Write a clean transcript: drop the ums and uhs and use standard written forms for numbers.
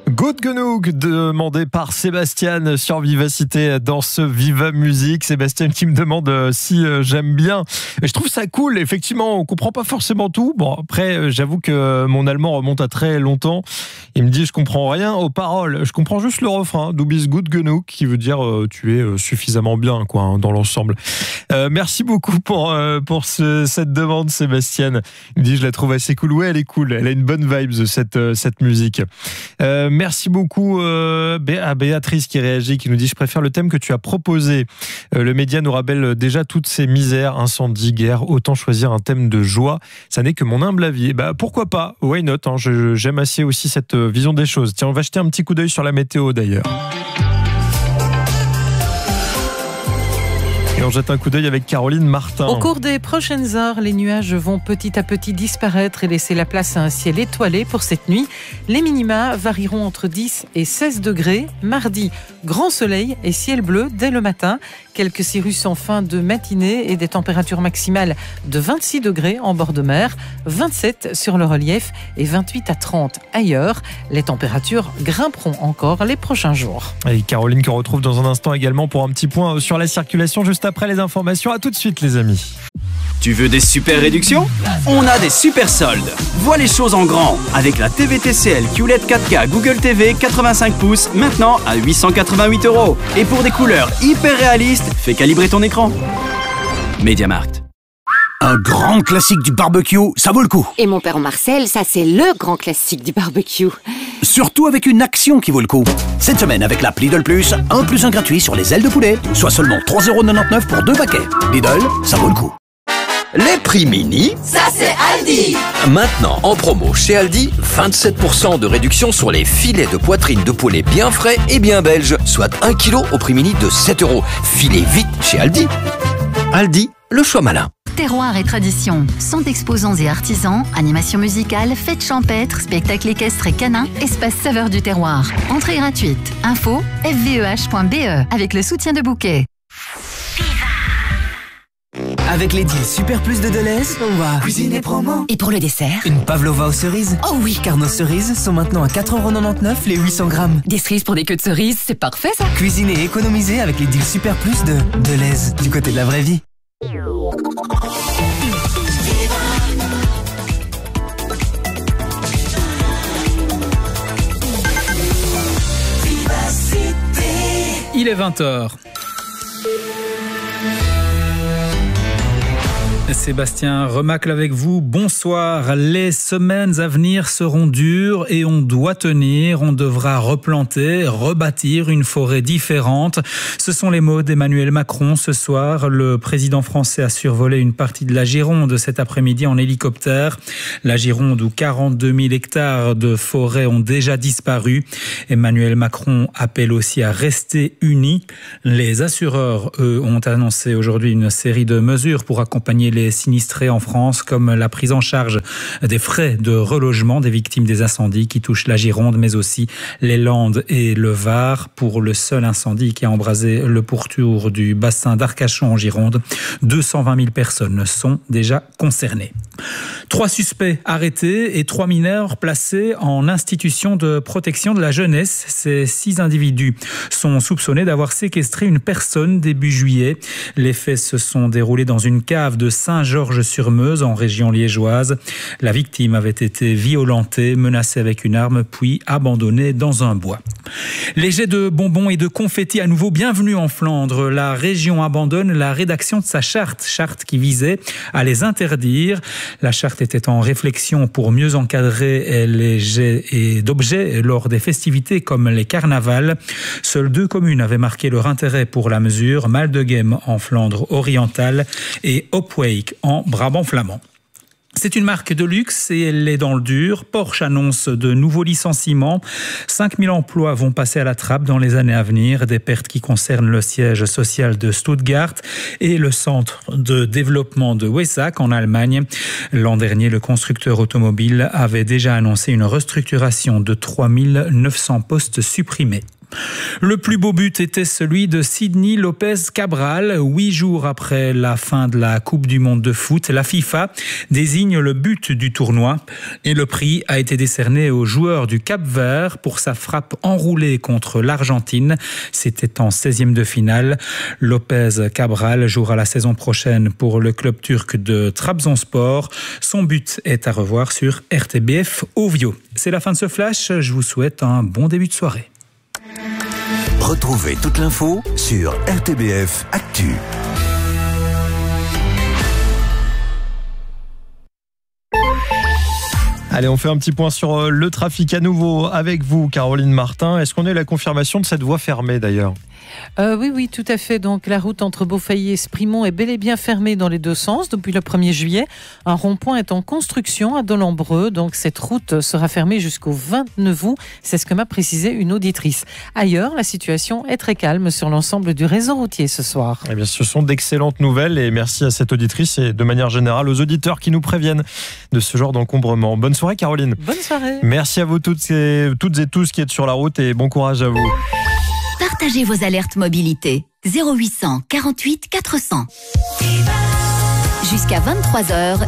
Good Genouk, demandé par Sébastien sur Vivacité dans ce Viva Musique. Sébastien qui me demande si j'aime bien. Et je trouve ça cool, effectivement, on comprend pas forcément tout. Bon, après, j'avoue que mon allemand remonte à très longtemps. Il me dit, je comprends rien aux paroles. Je comprends juste le refrain, Du bist gut genug, qui veut dire tu es suffisamment bien, quoi, hein, dans l'ensemble. Merci beaucoup pour cette demande, Sébastien. Il me dit, je la trouve assez cool. Ouais, elle est cool. Elle a une bonne vibe, cette musique. Merci beaucoup à Béatrice qui réagit, qui nous dit, je préfère le thème que tu as proposé. Le média nous rappelle déjà toutes ces misères, incendies, guerre. Autant choisir un thème de joie. Ça n'est que mon humble avis. Pourquoi pas? Why not, hein, j'aime assez aussi cette vision des choses. Tiens, on va jeter un petit coup d'œil sur la météo d'ailleurs. Et on jette un coup d'œil avec Caroline Martin. Au cours des prochaines heures, les nuages vont petit à petit disparaître et laisser la place à un ciel étoilé pour cette nuit. Les minima varieront entre 10 et 16 degrés. Mardi, grand soleil et ciel bleu dès le matin. Quelques cirrus en fin de matinée et des températures maximales de 26 degrés en bord de mer, 27 sur le relief et 28 à 30 ailleurs. Les températures grimperont encore les prochains jours. Et Caroline qu'on retrouve dans un instant également pour un petit point sur la circulation juste après les informations. À tout de suite les amis. Tu veux des super réductions? On a des super soldes. Vois les choses en grand avec la TVTCL QLED 4K Google TV 85 pouces maintenant à 888 €. Et pour des couleurs hyper réalistes, fais calibrer ton écran. MediaMarkt. Un grand classique du barbecue, ça vaut le coup. Et mon père Marcel, ça c'est le grand classique du barbecue. Surtout avec une action qui vaut le coup. Cette semaine avec l'app Lidl Plus, 1 + 1 gratuit sur les ailes de poulet, soit seulement 3,99 € pour 2 paquets. Lidl, ça vaut le coup. Les prix mini, ça c'est Aldi. Maintenant en promo chez Aldi, 27% de réduction sur les filets de poitrine de poulet bien frais et bien belges, soit 1 kg au prix mini de 7 €. Filez vite chez Aldi. Aldi, le choix malin. Terroir et tradition, centres exposants et artisans, animation musicale, fêtes champêtres, spectacles équestres et canins, espace saveur du terroir. Entrée gratuite. Info fveh.be avec le soutien de Bouquet. Avec les deals Super Plus de Deleuze, on va cuisiner promo. Et pour le dessert? Une pavlova aux cerises. Oh oui! Car nos cerises sont maintenant à 4,99 € les 800 grammes. Des cerises pour des queues de cerises, c'est parfait ça! Cuisiner et économiser avec les deals Super Plus de Deleuze, du côté de la vraie vie. Il est 20h. Sébastien Remacle avec vous. Bonsoir. Les semaines à venir seront dures et on doit tenir. On devra replanter, rebâtir une forêt différente. Ce sont les mots d'Emmanuel Macron ce soir. Le président français a survolé une partie de la Gironde cet après-midi en hélicoptère. La Gironde où 42 000 hectares de forêt ont déjà disparu. Emmanuel Macron appelle aussi à rester unis. Les assureurs, eux, ont annoncé aujourd'hui une série de mesures pour accompagner les sinistrés en France, comme la prise en charge des frais de relogement des victimes des incendies qui touchent la Gironde, mais aussi les Landes et le Var. Pour le seul incendie qui a embrasé le pourtour du bassin d'Arcachon en Gironde, 220 000 personnes sont déjà concernées. 3 suspects arrêtés et 3 mineurs placés en institution de protection de la jeunesse. Ces 6 individus sont soupçonnés d'avoir séquestré une personne début juillet. Les faits se sont déroulés dans une cave de Saint-Georges-sur-Meuse en région liégeoise. La victime avait été violentée, menacée avec une arme, puis abandonnée dans un bois. Les jets de bonbons et de confettis à nouveau. Bienvenue en Flandre. La région abandonne la rédaction de sa charte qui visait à les interdire. La charte était en réflexion pour mieux encadrer les jets d'objets lors des festivités comme les carnavals. Seules 2 communes avaient marqué leur intérêt pour la mesure, Maldegem en Flandre orientale et Opwijk en Brabant flamand. C'est une marque de luxe et elle est dans le dur. Porsche annonce de nouveaux licenciements. 5 000 emplois vont passer à la trappe dans les années à venir. Des pertes qui concernent le siège social de Stuttgart et le centre de développement de Weissach en Allemagne. L'an dernier, le constructeur automobile avait déjà annoncé une restructuration de 3 900 postes supprimés. Le plus beau but était celui de Sydney Lopez Cabral. 8 jours après la fin de la Coupe du Monde de foot, la FIFA désigne le but du tournoi et le prix a été décerné au joueur du Cap-Vert pour sa frappe enroulée contre l'Argentine. C'était en 16e de finale. Lopez Cabral jouera la saison prochaine pour le club turc de Trabzonspor. Son but est à revoir sur RTBF Ovio. C'est la fin de ce flash. Je vous souhaite un bon début de soirée. Retrouvez toute l'info sur RTBF Actu. Allez, on fait un petit point sur le trafic à nouveau avec vous, Caroline Martin. Est-ce qu'on a eu la confirmation de cette voie fermée d'ailleurs ? Oui, tout à fait. Donc, la route entre Beaufaillé et Sprimont est bel et bien fermée dans les deux sens depuis le 1er juillet. Un rond-point est en construction à Dolembreux. Donc, cette route sera fermée jusqu'au 29 août. C'est ce que m'a précisé une auditrice. Ailleurs, la situation est très calme sur l'ensemble du réseau routier ce soir. Eh bien, ce sont d'excellentes nouvelles et merci à cette auditrice et de manière générale aux auditeurs qui nous préviennent de ce genre d'encombrement. Bonne soirée, Caroline. Bonne soirée. Merci à vous toutes et tous qui êtes sur la route et bon courage à vous. Partagez vos alertes mobilité. 0800 48 400. Jusqu'à 23h,